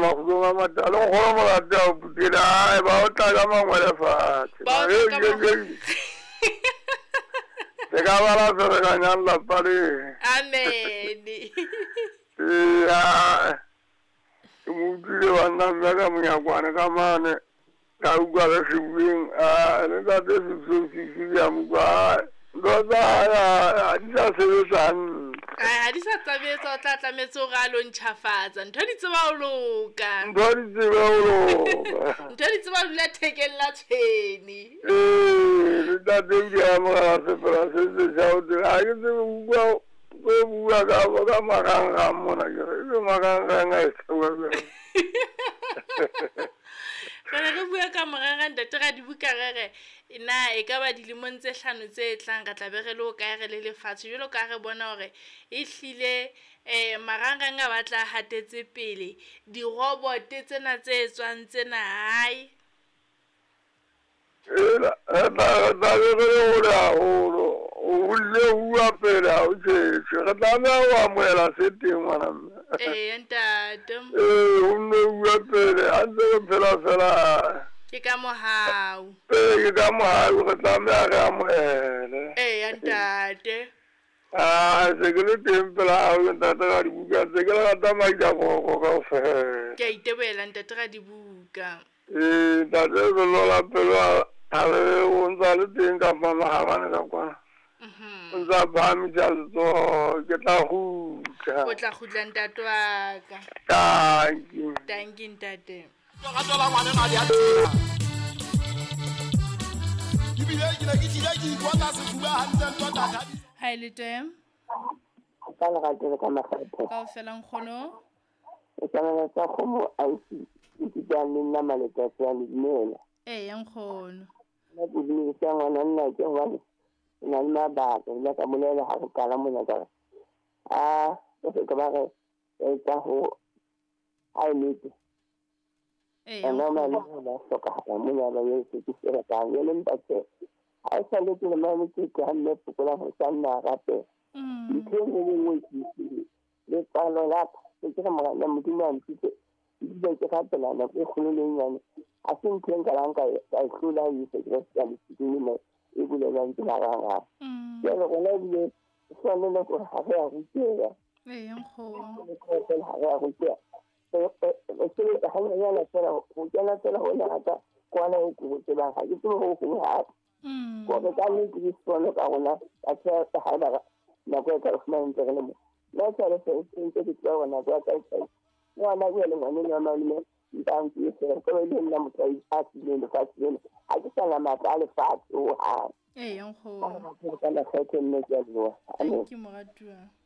makgulong a matala go go mogata o putela ba o tla ka mangwele fatshe Ba o tla ka se ka bala fere ka nyang lapa le Amen. ke mo utlwile banna mme ka monyakwane ka mane ka utlwa le sebueng le ntate sesosisi ya mokwa ntho tsa di sa sebetsang Ha di sa tsabetsa o tla tlametse o ga lo ntšhafatsa ntho di tseba o loka ntho di tseba o loka ntho di tseba dula thekeng la tshweni le ntate di amogela sepela se se sa o tira ga ke tsebe utlwa o bua ka magangang mona kere ebe magangang a e sewa Kana re bua ka moranga ntate ga dibuka rere na e ka ba dilemong tse hlano tse tlang ka tla be re le o ka re le lefatshe jalo ka re bona hore e hlile marang a batla hatetse pele di robot tsena tse tswang tsena hai ta be re le gore haholo o le bua pele ha o tshetse re tlameha go amoela se teng ngwana mme ntate o nne bua pele a ntse re phela fela ke ka mohau ke ka mohau re tlameha re amoele ntate se ke le teng pela gao ntate ga dibuka tse ke le rata maitakoko kao fela ke a iteboela ntate ga dibuka ntate re lola pelo a re o ntsa le teng ka mamagabane ka kwana o ntsa phahamisa letsogo ke tla gutla o tla gutla ntate wa ka tanki ntate Hi le tem ka le gatele ka makgetho ka o felang khono e tsana tsa khomo a itse ka nna maleta tsa dimela yang khono na di sa ngwana nna ke ngwana na nna ba ka ka molela ha ka la mona ka se ka ba re ka ho ai nite ana ma le so ka ha mona ba ye se se ra ka le mpatse a sa le ke ma ke ka le pukula ho sanna rape ke le le palo la ke ka mo la mutuma ntse di ke ka pela na ke kholo le nyane a se nteng ka lanka a hlola yi se ke ka le tsini e bule la ntse la ga ya le gona di so ne le ko ha ya go tsaya yang khono ko ha ya go tsaya se le ha ya la tsela go tsela tsela ho ya ta kwana e go tsela ha ke go go ha ko ka le di sone ka gona a tsaya ha ba na go ka fuma ntse le mo na tsara se ntse di tswa na go ka tsaya na go le ngwane na ma le ntanki se ko le na mo tsaya a tsile le fa tsile a ke sana mata le fa o ha yang khono ka la kgetho nne ke a bua thank you moratua